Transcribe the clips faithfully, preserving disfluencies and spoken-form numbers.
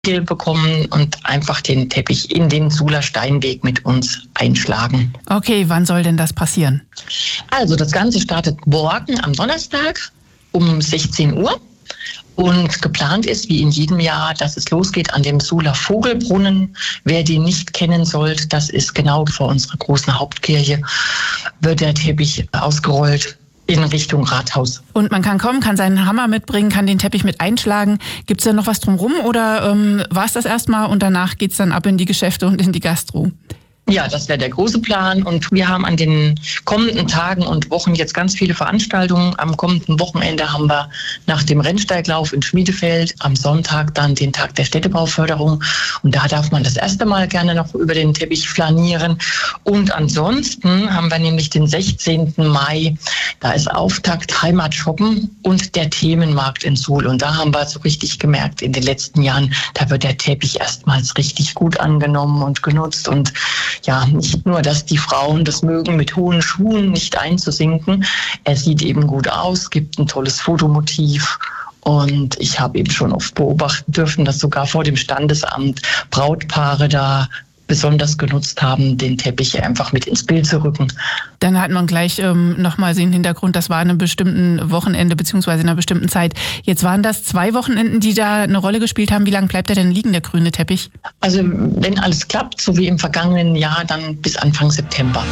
bekommen und einfach den Teppich in den Suhler Steinweg mit uns einschlagen. Okay, wann soll denn das passieren? Also das Ganze startet morgen am Donnerstag um sechzehn Uhr. Und geplant ist, wie in jedem Jahr, dass es losgeht an dem Suhler Vogelbrunnen. Wer den nicht kennen sollte, das ist genau vor unserer großen Hauptkirche, wird der Teppich ausgerollt in Richtung Rathaus. Und man kann kommen, kann seinen Hammer mitbringen, kann den Teppich mit einschlagen. Gibt es da noch was drumherum oder ähm, war es das erstmal und danach geht es dann ab in die Geschäfte und in die Gastro? Ja, das wäre der große Plan und wir haben an den kommenden Tagen und Wochen jetzt ganz viele Veranstaltungen. Am kommenden Wochenende haben wir nach dem Rennsteiglauf in Schmiedefeld am Sonntag dann den Tag der Städtebauförderung und da darf man das erste Mal gerne noch über den Teppich flanieren. Und ansonsten haben wir nämlich den sechzehnten Mai, da ist Auftakt Heimat shoppen und der Themenmarkt in Suhl und da haben wir so richtig gemerkt in den letzten Jahren, da wird der Teppich erstmals richtig gut angenommen und genutzt und ja, nicht nur, dass die Frauen das mögen, mit hohen Schuhen nicht einzusinken. Er sieht eben gut aus, gibt ein tolles Fotomotiv. Und ich habe eben schon oft beobachten dürfen, dass sogar vor dem Standesamt Brautpaare da besonders genutzt haben, den Teppich einfach mit ins Bild zu rücken. Dann hat man gleich ähm, nochmal den Hintergrund, das war an einem bestimmten Wochenende beziehungsweise in einer bestimmten Zeit. Jetzt waren das zwei Wochenenden, die da eine Rolle gespielt haben. Wie lange bleibt er denn liegen, der grüne Teppich? Also wenn alles klappt, so wie im vergangenen Jahr, dann bis Anfang September.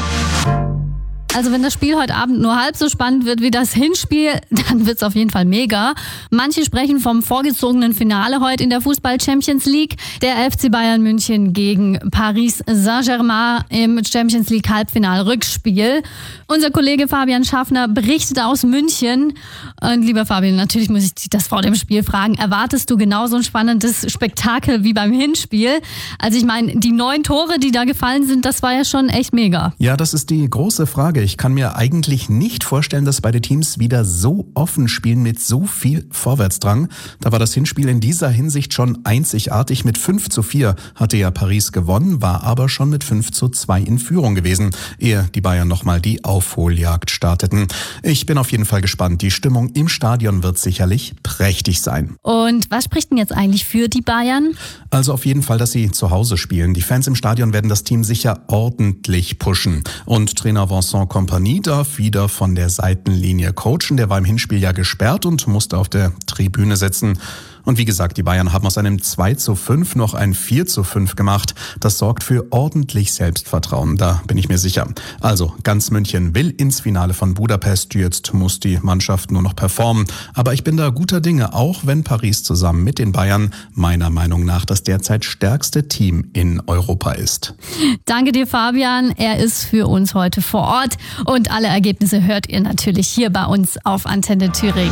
Also wenn das Spiel heute Abend nur halb so spannend wird wie das Hinspiel, dann wird's auf jeden Fall mega. Manche sprechen vom vorgezogenen Finale heute in der Fußball-Champions League. Der F C Bayern München gegen Paris Saint-Germain im Champions League Halbfinal-Rückspiel. Unser Kollege Fabian Schaffner berichtet aus München. Und lieber Fabian, natürlich muss ich dich das vor dem Spiel fragen. Erwartest du genauso ein spannendes Spektakel wie beim Hinspiel? Also ich meine, die neun Tore, die da gefallen sind, das war ja schon echt mega. Ja, das ist die große Frage. Ich kann mir eigentlich nicht vorstellen, dass beide Teams wieder so offen spielen mit so viel Vorwärtsdrang. Da war das Hinspiel in dieser Hinsicht schon einzigartig. Mit fünf zu vier hatte ja Paris gewonnen, war aber schon mit fünf zu zwei in Führung gewesen, ehe die Bayern nochmal die Aufholjagd starteten. Ich bin auf jeden Fall gespannt. Die Stimmung im Stadion wird sicherlich prächtig sein. Und was spricht denn jetzt eigentlich für die Bayern? Also auf jeden Fall, dass sie zu Hause spielen. Die Fans im Stadion werden das Team sicher ordentlich pushen. Und Trainer Vincent Kompanie darf wieder von der Seitenlinie coachen. Der war im Hinspiel ja gesperrt und musste auf der Tribüne sitzen. Und wie gesagt, die Bayern haben aus einem zwei zu fünf noch ein vier zu fünf gemacht. Das sorgt für ordentlich Selbstvertrauen, da bin ich mir sicher. Also, ganz München will ins Finale von Budapest. Jetzt muss die Mannschaft nur noch performen. Aber ich bin da guter Dinge, auch wenn Paris zusammen mit den Bayern meiner Meinung nach das derzeit stärkste Team in Europa ist. Danke dir, Fabian. Er ist für uns heute vor Ort. Und alle Ergebnisse hört ihr natürlich hier bei uns auf Antenne Thüringen.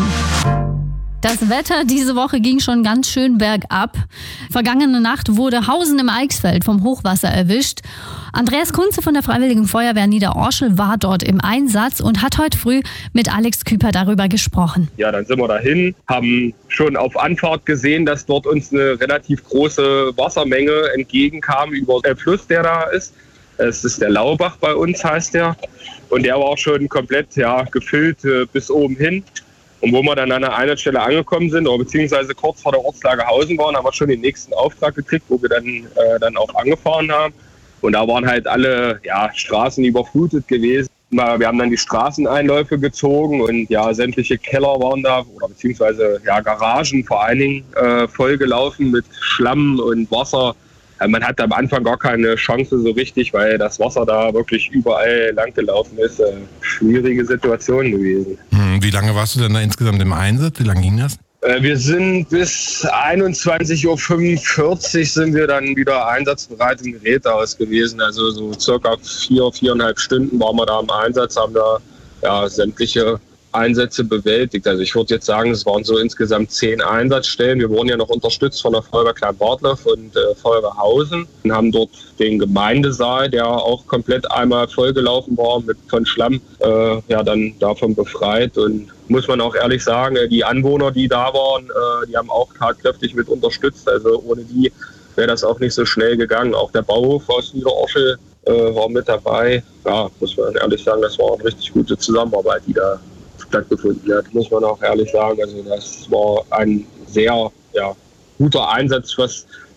Das Wetter diese Woche ging schon ganz schön bergab. Vergangene Nacht wurde Hausen im Eichsfeld vom Hochwasser erwischt. Andreas Kunze von der Freiwilligen Feuerwehr Niederorschel war dort im Einsatz und hat heute früh mit Alex Küper darüber gesprochen. Ja, dann sind wir dahin, haben schon auf Anfahrt gesehen, dass dort uns eine relativ große Wassermenge entgegenkam über den Fluss, der da ist. Es ist der Laubach bei uns, heißt der. Und der war auch schon komplett ja, gefüllt äh, bis oben hin. Und wo wir dann an einer Einsatzstelle angekommen sind, oder beziehungsweise kurz vor der Ortslage Hausen waren, haben wir schon den nächsten Auftrag gekriegt, wo wir dann, äh, dann auch angefahren haben. Und da waren halt alle ja, Straßen überflutet gewesen. Wir haben dann die Straßeneinläufe gezogen und ja, sämtliche Keller waren da, oder beziehungsweise ja, Garagen vor allen Dingen äh, vollgelaufen mit Schlamm und Wasser. Man hatte am Anfang gar keine Chance so richtig, weil das Wasser da wirklich überall lang gelaufen ist. Schwierige Situation gewesen. Hm, wie lange warst du denn da insgesamt im Einsatz? Wie lange ging das? Wir sind bis einundzwanzig Uhr fünfundvierzig sind wir dann wieder einsatzbereit im Gerätehaus gewesen. Also so circa vier, viereinhalb Stunden waren wir da im Einsatz, haben da ja, sämtliche Einsätze bewältigt. Also ich würde jetzt sagen, es waren so insgesamt zehn Einsatzstellen. Wir wurden ja noch unterstützt von der Feuerwehr Klein-Bartlow und äh, Feuerwehr Hausen und haben dort den Gemeindesaal, der auch komplett einmal vollgelaufen war mit von Schlamm, äh, ja dann davon befreit. Und muss man auch ehrlich sagen, die Anwohner, die da waren, äh, die haben auch tatkräftig mit unterstützt. Also ohne die wäre das auch nicht so schnell gegangen. Auch der Bauhof aus Niederorschel äh, war mit dabei. Ja, muss man ehrlich sagen, das war eine richtig gute Zusammenarbeit, die da stattgefunden hat, muss man auch ehrlich sagen. Also das war ein sehr ja, guter Einsatz, was